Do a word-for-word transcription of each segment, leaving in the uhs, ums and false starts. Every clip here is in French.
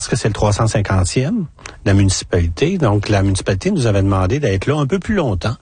Parce que c'est le trois cent cinquantième de la municipalité. Donc, la municipalité nous avait demandé d'être là un peu plus longtemps.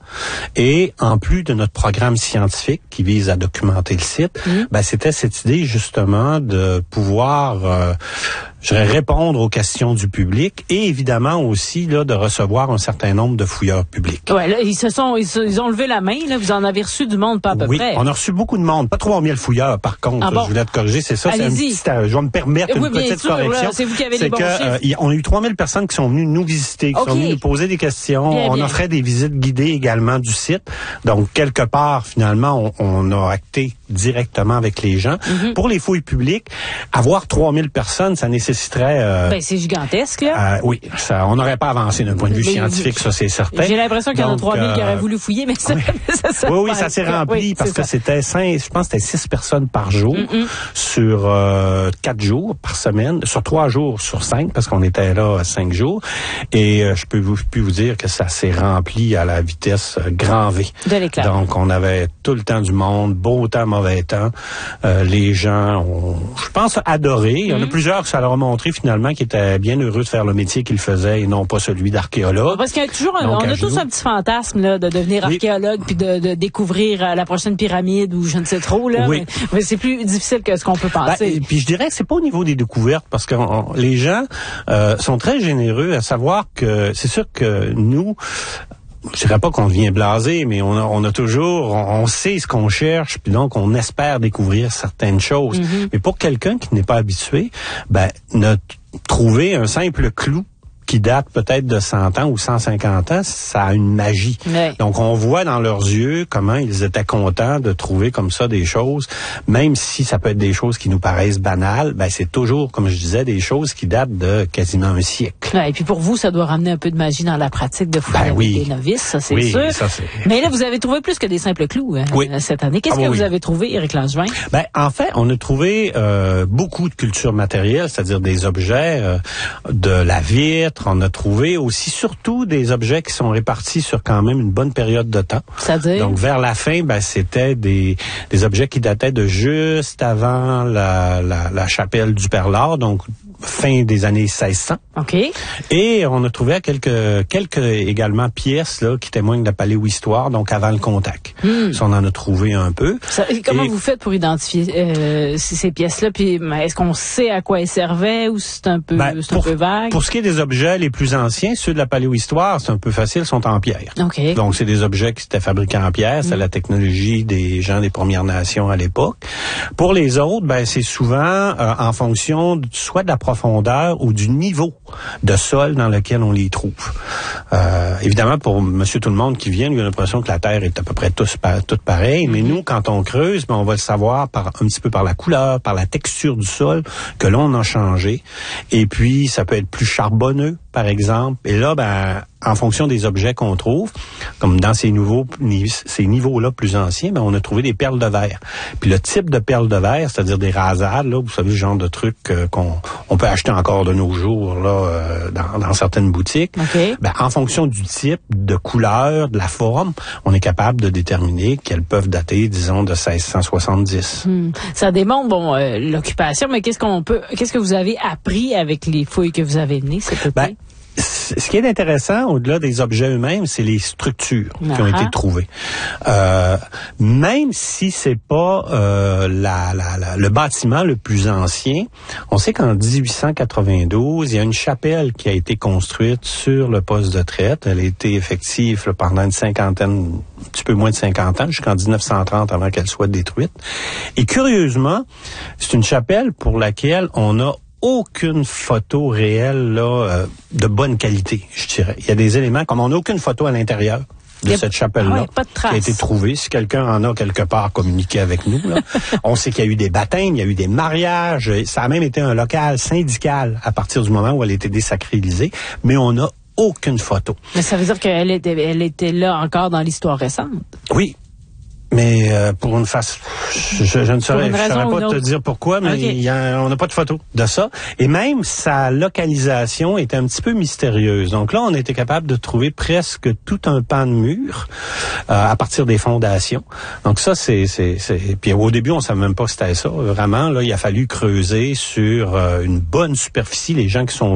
Et en plus de notre programme scientifique qui vise à documenter le site, mmh. ben, c'était cette idée justement de pouvoir euh, je dirais répondre aux questions du public et évidemment aussi là de recevoir un certain nombre de fouilleurs publics. Ouais, là, ils se sont ils, se, ils ont levé la main, là, vous en avez reçu du monde pas à peu oui, près. Oui, on a reçu beaucoup de monde, pas trois mille fouilleurs par contre, ah bon? Je voulais te corriger, c'est ça, Allez-y. c'est un petit, je vais me permettre oui, une petite sûr, correction. Là, c'est vous qui avez les bons que, chiffres. Euh, y, on a eu trois mille personnes qui sont venues nous visiter, qui okay. sont venues nous poser des questions. Bien, on bien. offrait des visites guidées également du site. Donc quelque part finalement on, on a acté directement avec les gens. Mm-hmm. Pour les fouilles publiques, avoir trois mille personnes, ça nécessiterait euh, ben c'est gigantesque là. Euh, oui, ça, on n'aurait pas avancé d'un point de vue mais, scientifique, ça c'est certain. J'ai l'impression qu'il y en a trois mille euh, qui auraient voulu fouiller, mais ça, oui. ça, ça oui, oui, ça s'est rempli oui, parce que ça. c'était cinq, je pense que c'était six personnes par jour mm-hmm. sur euh, quatre jours par semaine, sur trois jours sur cinq parce qu'on était là cinq jours. Et euh, je peux vous, puis vous dire que ça s'est rempli à la vitesse euh, grand V. De l'éclat. Donc on avait tout le temps du monde, beau temps, mauvais temps. Euh, les gens ont, je pense, adoré. Il y en a mm-hmm. plusieurs que ça leur a montré finalement qui étaient bien heureux de faire le métier qu'ils faisaient et non pas celui d'archéologue. Parce qu'il y a toujours, un, Donc, on a tous un petit fantasme là, de devenir oui. archéologue puis de, de découvrir euh, la prochaine pyramide ou je ne sais trop là. Oui. Mais, mais c'est plus difficile que ce qu'on peut penser. Ben, puis je dirais que c'est pas au niveau des découvertes parce que on, les gens euh, sont très généreux à savoir que c'est sûr que nous. Je dirais pas qu'on devient blasé, mais on a, on a toujours, on, on sait ce qu'on cherche, puis donc on espère découvrir certaines choses. Mm-hmm. Mais pour quelqu'un qui n'est pas habitué, ben, ne trouver un simple clou qui date peut-être de cent ans ou cent cinquante ans, ça a une magie. Oui. Donc, on voit dans leurs yeux comment ils étaient contents de trouver comme ça des choses, même si ça peut être des choses qui nous paraissent banales, ben c'est toujours, comme je disais, des choses qui datent de quasiment un siècle. Ouais, et puis pour vous, ça doit ramener un peu de magie dans la pratique de fouiller ben oui. avec des novices, ça c'est oui, sûr. Ça, c'est... Mais là, vous avez trouvé plus que des simples clous hein, oui. cette année. Qu'est-ce ah, que oui. vous avez trouvé, Éric Langevin? Ben, en fait, on a trouvé euh, beaucoup de cultures matérielles, c'est-à-dire des objets, euh, de la vitre. On a trouvé aussi surtout des objets qui sont répartis sur quand même une bonne période de temps. C'est-à-dire? Donc vers la fin, ben c'était des des objets qui dataient de juste avant la la, la chapelle du Père-Laure, donc fin des années seize cents. OK. Et on a trouvé quelques quelques également pièces là qui témoignent de la paléohistoire, donc avant le contact. Hmm. Ça, on en a trouvé un peu. Ça, comment et, vous faites pour identifier euh, ces pièces-là? Puis est-ce qu'on sait à quoi elles servaient ou c'est un peu ben, c'est pour, un peu vague? Pour ce qui est des objets les plus anciens, ceux de la paléohistoire, c'est un peu facile, sont en pierre. Okay. Donc c'est des objets qui étaient fabriqués en pierre, c'est hmm. la technologie des gens des Premières Nations à l'époque. Pour les autres, ben c'est souvent euh, en fonction de, soit de la profondeur ou du niveau de sol dans lequel on les trouve. Euh, évidemment, pour monsieur tout le monde qui vient, il a l'impression que la Terre est à peu près tous, toute pareille, mm-hmm. mais nous, quand on creuse, ben, on va le savoir par un petit peu par la couleur, par la texture du sol que l'on a changé. Et puis, ça peut être plus charbonneux, par exemple. Et là, ben, en fonction des objets qu'on trouve, comme dans ces nouveaux ces niveaux-là plus anciens, ben, on a trouvé des perles de verre. Puis le type de perles de verre, c'est-à-dire des rasades, là, vous savez, le genre de truc euh, qu'on on peut acheter encore de nos jours là euh, dans, dans certaines boutiques. Okay. Ben, en fonction du type, de couleur, de la forme, on est capable de déterminer qu'elles peuvent dater, disons, de seize cent soixante-dix. Hmm. Ça démontre bon euh, l'occupation, mais qu'est-ce qu'on peut, qu'est-ce que vous avez appris avec les fouilles que vous avez menées, s'il vous plaît? Ben, ce qui est intéressant, au-delà des objets eux-mêmes, c'est les structures uh-huh. qui ont été trouvées. Euh, même si c'est pas euh, la, la, la, le bâtiment le plus ancien, on sait qu'en dix-huit cent quatre-vingt-douze, il y a une chapelle qui a été construite sur le poste de traite. Elle a été effective là, pendant une cinquantaine, un petit peu moins de cinquante ans, jusqu'en dix-neuf cent trente avant qu'elle soit détruite. Et curieusement, c'est une chapelle pour laquelle on a aucune photo réelle là euh, de bonne qualité, je dirais. Il y a des éléments comme on n'a aucune photo à l'intérieur de cette chapelle-là ah ouais, qui a été trouvée. Si quelqu'un en a quelque part communiqué avec nous, là, on sait qu'il y a eu des baptêmes, il y a eu des mariages. Ça a même été un local syndical à partir du moment où elle a été désacralisée, mais on n'a aucune photo. Mais ça veut dire qu'elle était, elle était là encore dans l'histoire récente. Oui. Mais euh, pour une face, je, je, je ne saurais, je saurais pas te dire pourquoi, mais okay. il y a, on n'a pas de photo de ça. Et même sa localisation était un petit peu mystérieuse. Donc là, on était capable de trouver presque tout un pan de mur euh, à partir des fondations. Donc ça, c'est, c'est, c'est. Puis au début, on savait même pas que c'était ça. Vraiment, là, il a fallu creuser sur euh, une bonne superficie. Les gens qui sont